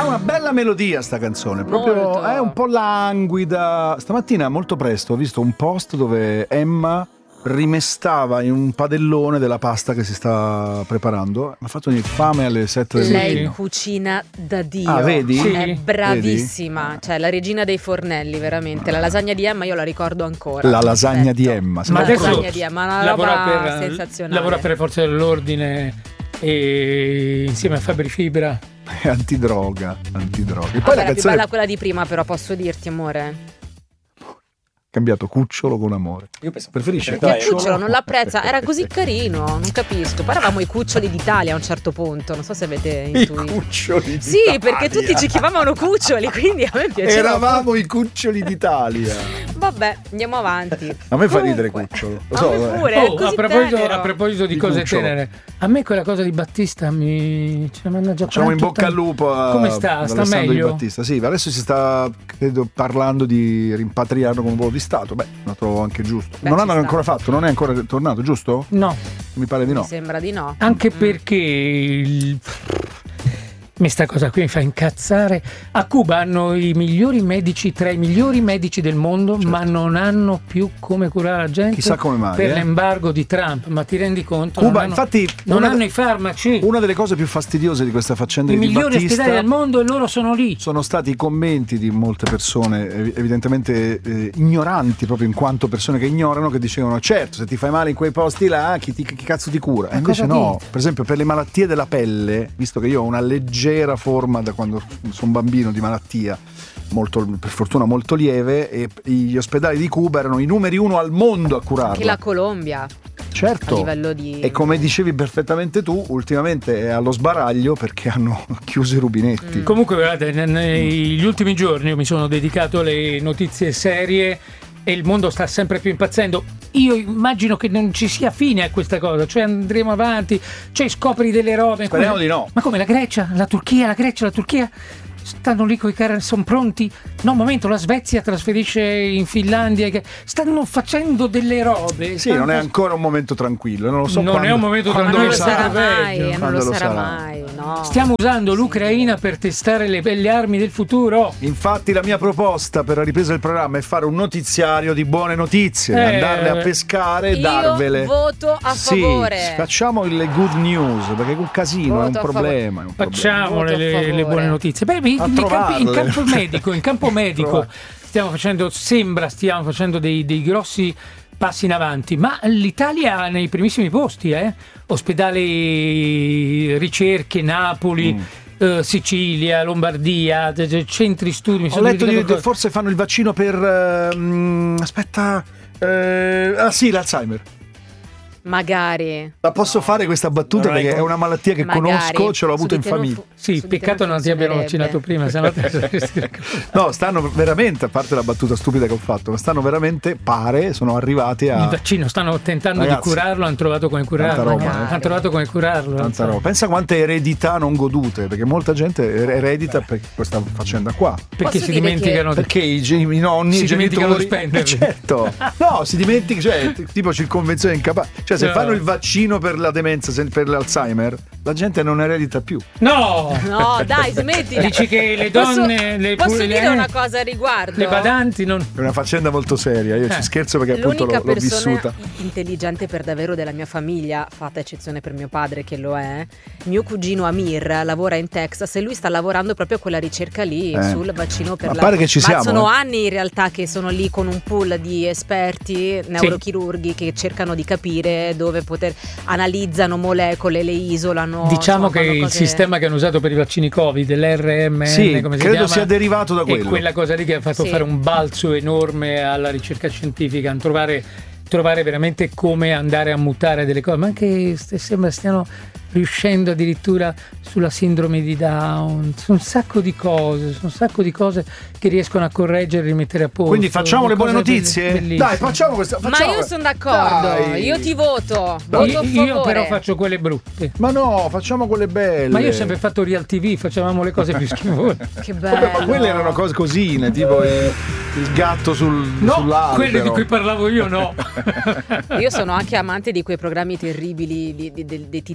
una bella melodia sta canzone, proprio è un po' languida. Stamattina molto presto ho visto un post dove Emma rimestava in un padellone della pasta che si sta preparando. Mi ha fatto venire fame alle 7 del mattino. Lei cucina da Dio. Ah, vedi? È bravissima. Vedi? Cioè, la regina dei fornelli, veramente. La lasagna di Emma io la ricordo ancora. La lasagna di Emma. Ma adesso la lasagna di Emma, una roba sensazionale. Lavora per le forze dell'ordine e insieme a Fabri Fibra. Antidroga. E poi la canzone più bella quella di prima, però posso dirti, amore. Cambiato Cucciolo con Amore. Io penso preferisci Cucciolo non l'apprezza, era così carino, non capisco. Poi eravamo i cuccioli d'Italia a un certo punto, non so se avete intuito. I cuccioli d'Italia. Sì, perché tutti ci chiamavano cuccioli, quindi a me piaceva. Eravamo i cuccioli d'Italia. Vabbè, andiamo avanti. A me fa ridere Cucciolo. Lo so, pure, a proposito di cose tenere, a me quella cosa di Battista mi hanno già facciamo in bocca al lupo come sta meglio? Di Battista. Sì, adesso si sta credo parlando di rimpatriarlo con un volo di Stato. Beh, lo trovo anche giusto. Non hanno ancora fatto, non è ancora tornato, giusto? No. Mi pare di no. Mi sembra di no. Anche perché questa cosa qui mi fa incazzare. A Cuba hanno i migliori medici, tra i migliori medici del mondo, certo, ma non hanno più come curare la gente. Chissà come mai, per l'embargo di Trump. Ma ti rendi conto? Cuba, infatti, non hanno i farmaci. Una delle cose più fastidiose di questa faccenda di Battista, i migliori ospedali del mondo, e loro sono lì. Sono stati i commenti di molte persone, evidentemente ignoranti, proprio in quanto persone che ignorano, che dicevano: certo, se ti fai male in quei posti là, chi cazzo ti cura? E invece no. Dite? Per esempio, per le malattie della pelle, visto che io ho una leggera forma da quando sono bambino di malattia, molto, per fortuna molto lieve, e gli ospedali di Cuba erano i numeri 1 al mondo a curarla. Anche la Colombia. Certo. A livello di... E come dicevi perfettamente tu, ultimamente è allo sbaraglio perché hanno chiuso i rubinetti. Comunque, guardate, negli ultimi giorni io mi sono dedicato alle notizie serie e il mondo sta sempre più impazzendo. Io immagino che non ci sia fine a questa cosa, cioè andremo avanti, cioè scopri delle robe. Speriamo di no. Ma come la Grecia, la Turchia stanno lì coi carri, sono pronti. No, un momento, la Svezia trasferisce in Finlandia, stanno facendo delle robe. Sì, non è ancora un momento tranquillo, non lo so. Non è un momento tranquillo, non lo sarà mai, no. Stiamo usando l'Ucraina per testare le armi del futuro. Infatti la mia proposta per la ripresa del programma è fare un notiziario di buone notizie, andarle a pescare e darvele. Io voto a favore. Sì, facciamo le good news, perché un casino voto è un problema. Facciamo le buone notizie. Beh, in campo medico stiamo facendo dei grossi passi in avanti, ma l'Italia nei primissimi posti, ospedali, ricerche, Napoli, Sicilia, Lombardia, centri studi. Ho letto che forse fanno il vaccino per l'Alzheimer. Magari. La posso fare questa battuta perché è una malattia che conosco, ce l'ho avuto in famiglia. Sì, peccato non ti abbiano vaccinato prima, No, stanno veramente, a parte la battuta stupida che ho fatto, ma stanno veramente, sono arrivati a... Il vaccino, stanno tentando di curarlo, hanno trovato come curarlo. Tanta roba. Pensa quante eredità non godute, perché molta gente eredita per questa faccenda qua. Perché si dimenticano... Perché i nonni, si i dimenticano di genitori... spendere. Certo. No, si dimentica, cioè, tipo circonvenzione incapace. Cioè, se fanno il vaccino per la demenza, per l'Alzheimer, la gente non eredita più. No, dai, smettila. Dici che le donne posso dire una cosa a riguardo? Le badanti non... È una faccenda molto seria, io ci scherzo perché appunto l'ho vissuta. Intelligente per davvero della mia famiglia, fatta eccezione per mio padre che lo è. Mio cugino Amir lavora in Texas e lui sta lavorando proprio a quella ricerca lì sul vaccino per pare che ci siamo, sono anni in realtà che sono lì con un pool di esperti neurochirurghi che cercano di capire dove analizzano molecole, le isolano. Diciamo che il sistema che hanno usato per i vaccini Covid, l'RMN, come si credo chiama, sia derivato da quello. È quella cosa lì che ha fatto fare un balzo enorme alla ricerca scientifica, trovare veramente come andare a mutare delle cose, ma anche sembra stiano riuscendo addirittura sulla sindrome di Down, su un sacco di cose che riescono a correggere e rimettere a posto. Quindi facciamo le buone notizie? Bellissime. Dai, facciamo questa. Ma io sono d'accordo. Dai. Io ti voto. Io però faccio quelle brutte. Ma no, facciamo quelle belle. Ma io ho sempre fatto Real TV, facevamo le cose più schifose. Che bello. Ma quelle erano cose cosine, tipo il gatto sull'albero. Quelle di cui parlavo io no. Io sono anche amante di quei programmi terribili dei tizi che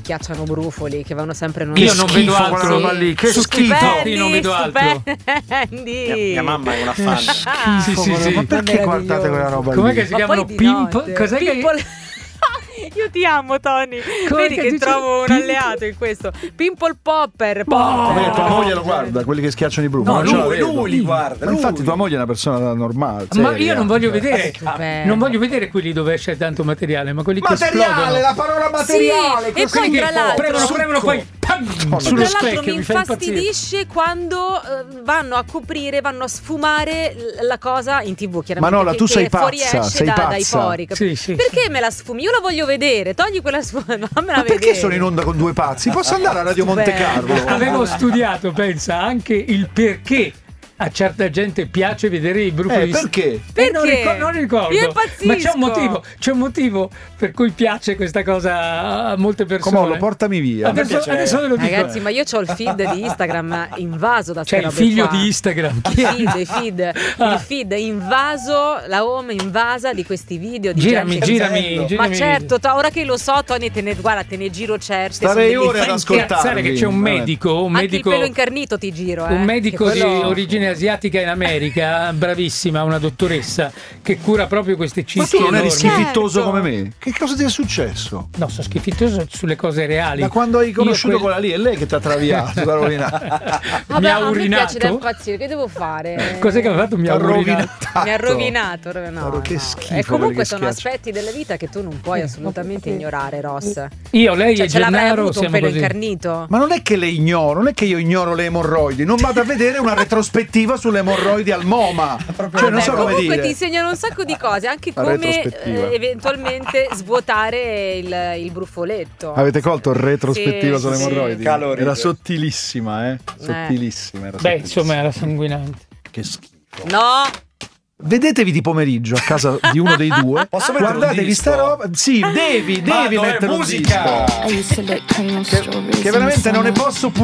schiacciano brufoli, che vanno sempre in una... Io non vedo altro. Quella roba lì, che schifo. Io non vedo altro. Mia mamma è una fan. Sì. Ma perché guardate quella roba Com'è lì? che si chiamano? Cos'è che... Io ti amo, Tony. Vedi che trovo un alleato in questo. Pimple popper. Ma tua moglie lo guarda, quelli che schiacciano i brufoli. No, lui li guarda. Ma infatti tua moglie è una persona normale. Ma io non voglio vedere. Non voglio vedere quelli dove esce tanto materiale, ma quelli che esplodono. La parola materiale. Sì, e poi tra l'altro premono poi sullo specchio. Mi infastidisce quando vanno a coprire, vanno a sfumare la cosa in TV, chiaramente. Manola, tu sei pazza, fuoriesce sei pazza. dai pori. Sì. Perché me la sfumi? Io la voglio vedere. Togli quella sfuma, fammela vedere. Perché sono in onda con due pazzi? Posso andare a Radio Monte Carlo? Avevo studiato, pensa, anche il perché a certa gente piace vedere i brufoli. Perché? Non ricordo. Io impazzisco. Ma c'è un motivo per cui piace questa cosa a molte persone. Com'è? Portami via. Adesso ve lo dico. Ragazzi, ma io ho il feed di Instagram invaso da C'è il figlio di Instagram. Il feed invaso, la home invasa di questi video di girami. Ma certo, ora che lo so, Tony, te ne giro certe. Starei ore ad ascoltarvi. Che c'è un medico, anche il pelo incarnito ti giro. Un medico di origine asiatica in America, bravissima, una dottoressa che cura proprio questi cisti. Ma tu non eri enormi. schifittoso come me? Che cosa ti è successo? No, sono schifitoso sulle cose reali. Da quando hai conosciuto quella lì, è lei che ti ha traviato, t'ha rovinato. Mi ha urinato. Mi piace da impazzire, che devo fare? Cos'è che ha fatto? Mi ha rovinato. No, che schifo. E comunque sono aspetti della vita che tu non puoi assolutamente ignorare, Ross. Io, lei e ce l'avrai Gennaro avuto un siamo pelo così. incarnito? Ma non è che le ignoro, non è che io ignoro le emorroidi, non vado a vedere una retrospettiva sulle emorroidi al MoMA. Cioè, non so come comunque dire. ti insegnano un sacco di cose, anche come eventualmente svuotare il brufoletto. Avete colto retrospettiva sulle sì. emorroidi? Caloride. Era sottilissima, sottilissima. Era Beh, insomma, era sanguinante. Che schifo. No! Vedetevi di pomeriggio a casa di uno dei due. Posso mettere guardatevi un disco? sta roba. Sì, devi mettere un musica. disco. Che veramente non ne posso